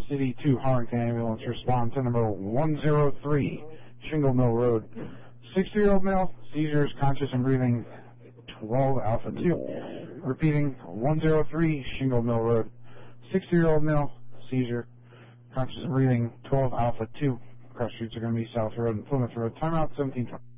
City to Harrington Ambulance. Respond to number 103, Shingle Mill Road. 60-year-old male, seizures, conscious and breathing, 12 Alpha 2. Repeating, 103, Shingle Mill Road. 60-year-old male, seizure, conscious and breathing, 12 Alpha 2. Cross streets are going to be South Road and Plymouth Road. Timeout 17:20.